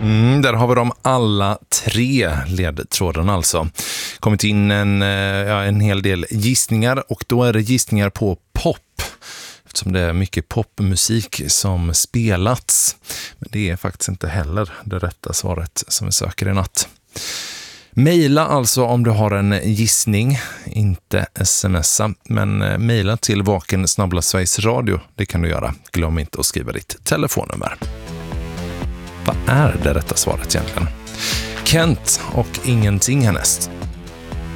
Där har vi de alla 3 ledtrådarna alltså. Kommit in en hel del gissningar, och då är det gissningar på pop. Eftersom det är mycket popmusik som spelats. Men det är faktiskt inte heller det rätta svaret som vi söker i natt. Maila alltså om du har en gissning, inte smsa, men maila till vaken@sverigesradio. Det kan du göra. Glöm inte att skriva ditt telefonnummer. Vad är det rätta svaret egentligen? Kent och ingenting härnäst.